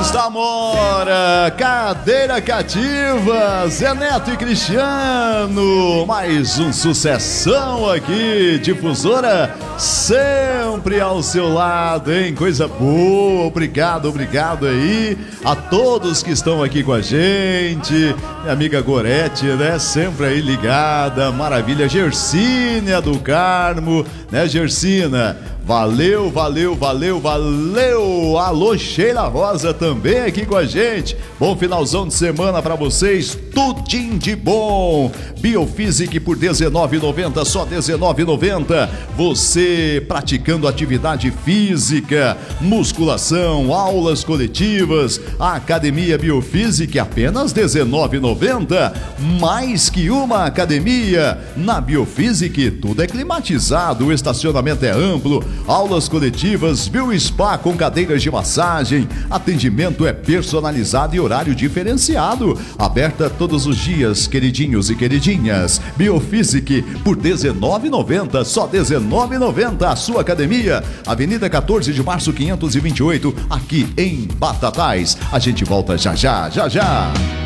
Festa Amora, cadeira cativa, Zé Neto e Cristiano, mais um sucessão aqui, difusora sempre ao seu lado, hein? Coisa boa, obrigado aí a todos que estão aqui com a gente, minha amiga Gorete, né? Sempre aí ligada, maravilha, Gersínia do Carmo, né, Gersina? Valeu. Alô, Sheila Rosa também aqui com a gente. Bom finalzão de semana pra vocês, tudinho de bom. Biofísica por R$19,90, só R$19,90. Você praticando atividade física, musculação, aulas coletivas, a Academia Biofísica apenas R$19,90. Mais que uma academia. Na Biofísica tudo é climatizado, o estacionamento é amplo, aulas coletivas, Biospa com cadeiras de massagem, atendimento é personalizado e horário diferenciado, aberta todos os dias, queridinhos e queridinhas. Biofísica por R$19,90, só R$19,90. A sua academia, Avenida 14 de Março 528, aqui em Batatais. A gente volta já.